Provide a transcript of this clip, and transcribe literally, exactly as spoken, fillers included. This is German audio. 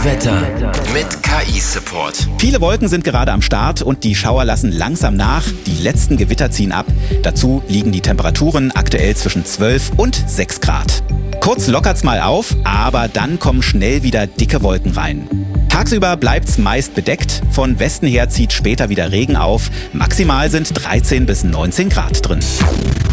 Wetter mit K I-Support. Viele Wolken sind gerade am Start und die Schauer lassen langsam nach. Die letzten Gewitter ziehen ab. Dazu liegen die Temperaturen aktuell zwischen zwölf und sechs Grad. Kurz lockert's mal auf, aber dann kommen schnell wieder dicke Wolken rein. Tagsüber bleibt's meist bedeckt. Von Westen her zieht später wieder Regen auf. Maximal sind dreizehn bis neunzehn Grad drin.